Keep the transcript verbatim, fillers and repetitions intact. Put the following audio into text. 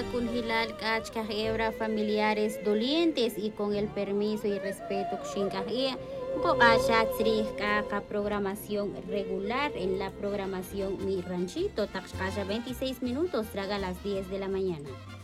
con Hilal Kachkajebra familiares dolientes y con el permiso y respeto Xinkajia. Programación regular en la programación Mi Ranchito, Taxcaya veintiséis minutos, traga a las diez de la mañana.